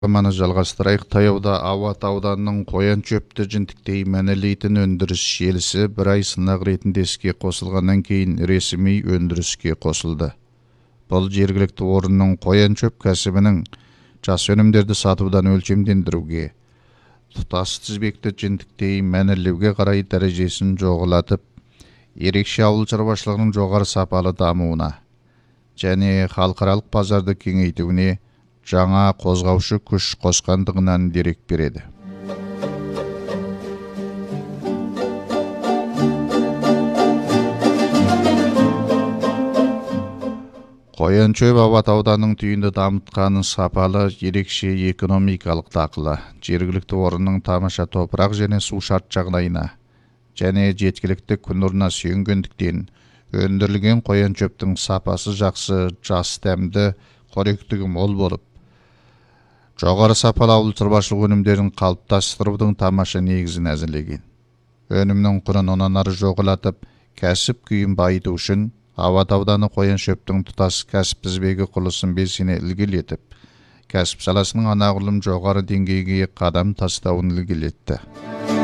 Маны жалғастырайық. Таяуда Ауат ауданының қоян чөпті жінтіктей мәнілейтін өндіріс желісі бір ай сынақ ретінде іске қосылғаннан кейін ресми өндіріске қосылды. Бұл жергілікті орынның қоян чөп кәсібінің жас өнімдерді сатудан өлшемдендіруге, тұтас тізбекті жінтіктей мәнілеуге қарай дәрежесін жоғалатып, ерекше ауыл шаруашылығының жоғары сапалы дамуына және халықаралық базарды кеңейтуіне жаңа қозғаушы күш қосқандығынан дерек береді. Қоян чөп Ауат ауданының түйінді дамытқаны сапалы, ерекше экономикалық дақылы, жергілікті орынның тамаша топырақ және су шарт жағдайына және жеткілікті күн нұрына сүйенгендіктен өндірілген қоян чөптің сапасы жақсы, жас дәмді, қоректігі мол болып, жоғары сапалы ауыл шаруашылық өнімдерін қалыптастырудың тамаша негізін әзірлеген. Өнімнің құнын онан ары жоғалатып, кәсіп күйін байыту үшін Ауат ауданы қоян шөптің тұтас кәсіп тізбегі құрылысын белсене ілгерілетіп, кәсіп саласының анағұрлым жоғары деңгейге қадам тастауын ілгерілетті.